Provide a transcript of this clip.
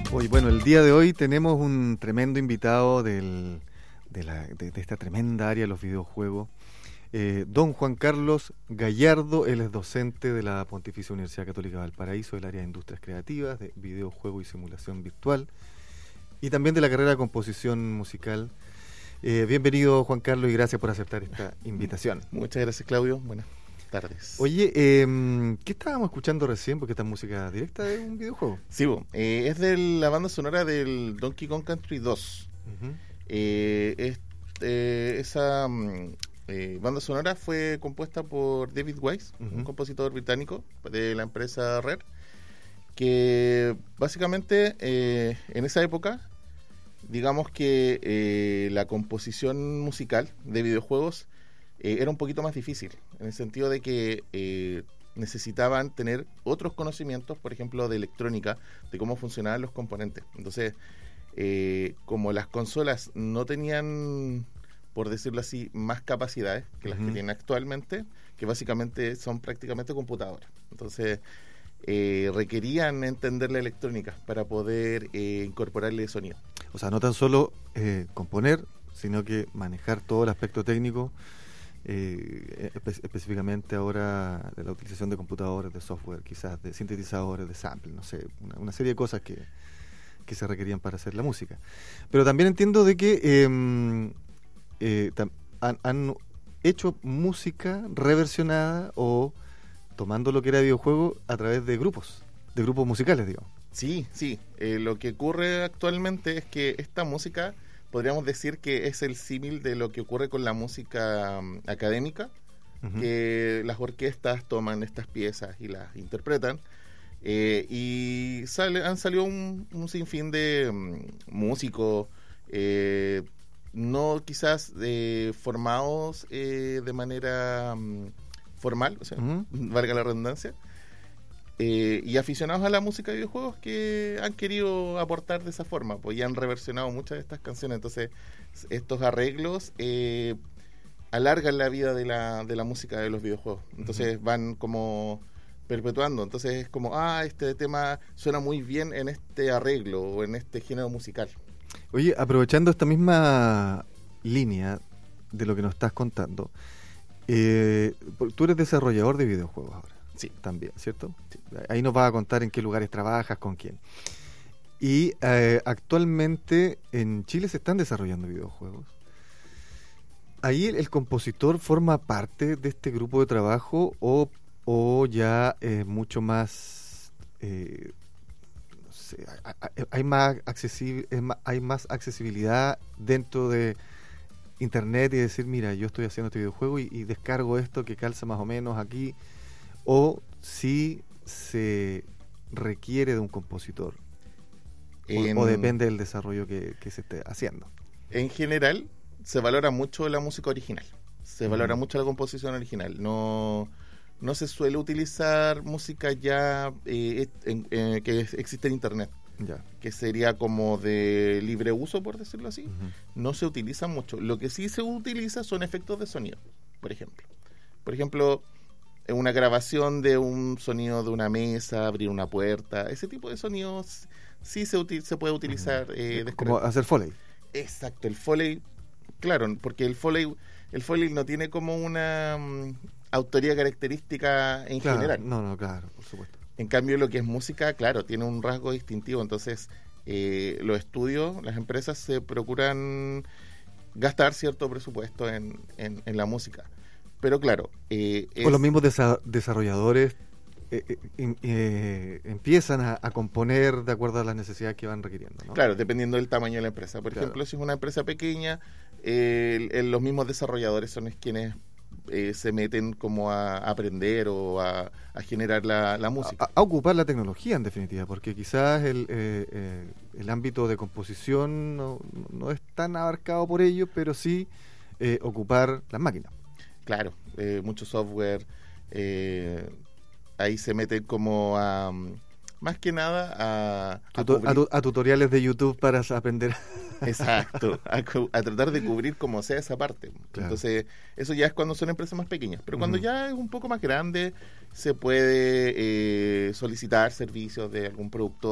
Hoy, bueno, el día de hoy tenemos un tremendo invitado de esta tremenda área de los videojuegos, don Juan Carlos Gallardo. Él es docente de la Pontificia Universidad Católica de Valparaíso, del área de Industrias Creativas, de videojuego y simulación virtual, y también de la carrera de composición musical. Bienvenido, Juan Carlos, y gracias por aceptar esta invitación. Muchas gracias, Claudio. Buenas tardes. Oye, ¿qué estábamos escuchando recién? Porque esta música directa de un videojuego. Sí, es de la banda sonora del Donkey Kong Country 2. Uh-huh. Esa banda sonora fue compuesta por David Wise, Uh-huh. un compositor británico de la empresa Rare, que básicamente en esa época, digamos que la composición musical de videojuegos era un poquito más difícil, en el sentido de que necesitaban tener otros conocimientos, por ejemplo, de electrónica, de cómo funcionaban los componentes. Entonces, como las consolas no tenían, por decirlo así, más capacidades que las que tienen actualmente, que básicamente son prácticamente computadoras. Entonces, requerían entender la electrónica para poder incorporarle sonido. O sea, no tan solo componer, sino que manejar todo el aspecto técnico, específicamente ahora de la utilización de computadores, de software, quizás de sintetizadores, de sample, no sé, una serie de cosas que se requerían para hacer la música. Pero también entiendo de que han hecho música reversionada o tomando lo que era videojuego a través de grupos musicales, digamos. Sí. Lo que ocurre actualmente es que esta música, podríamos decir que es el símil de lo que ocurre con la música académica, uh-huh. que las orquestas toman estas piezas y las interpretan, y han salido un sinfín de músicos, no quizás formados de manera formal, o sea, uh-huh. valga la redundancia, y aficionados a la música de videojuegos que han querido aportar de esa forma, pues ya han reversionado muchas de estas canciones. Entonces estos arreglos alargan la vida de la música de los videojuegos, entonces uh-huh. van como perpetuando. Entonces es como, este tema suena muy bien en este arreglo o en este género musical. Oye, aprovechando esta misma línea de lo que nos estás contando, tú eres desarrollador de videojuegos ahora. Sí. También, ¿cierto? Sí. Ahí nos vas a contar en qué lugares trabajas, con quién. Y actualmente en Chile se están desarrollando videojuegos. ¿Ahí el compositor forma parte de este grupo de trabajo o ya es mucho más... no sé, hay más accesibilidad dentro de internet y decir, mira, yo estoy haciendo este videojuego y descargo esto que calza más o menos aquí? ¿O si se requiere de un compositor? ¿O depende del desarrollo que se esté haciendo? En general, se valora mucho la música original. Se valora mucho la composición original. No se suele utilizar música ya que existe en Internet. Ya. Que sería como de libre uso, por decirlo así. Uh-huh. No se utiliza mucho. Lo que sí se utiliza son efectos de sonido, por ejemplo. Por ejemplo, una grabación de un sonido de una mesa, abrir una puerta, ese tipo de sonidos sí se puede utilizar. Como hacer Foley. Exacto, el Foley, claro, porque el Foley no tiene como una autoría característica en general. No, claro, por supuesto. En cambio, lo que es música, claro, tiene un rasgo distintivo. Entonces, los estudios, las empresas se procuran gastar cierto presupuesto en la música. Pero claro, o los mismos desarrolladores empiezan a componer de acuerdo a las necesidades que van requiriendo, ¿no? Claro, dependiendo del tamaño de la empresa. Por ejemplo, si es una empresa pequeña, los mismos desarrolladores son quienes se meten como a aprender o a generar la música. A ocupar la tecnología, en definitiva, porque quizás el ámbito de composición no es tan abarcado por ello, pero sí ocupar las máquinas. Claro, mucho software, ahí se mete como a, más que nada a tutoriales de YouTube para aprender. Exacto, a tratar de cubrir como sea esa parte. Claro. Entonces, eso ya es cuando son empresas más pequeñas, pero cuando ya es un poco más grande, se puede solicitar servicios de algún productor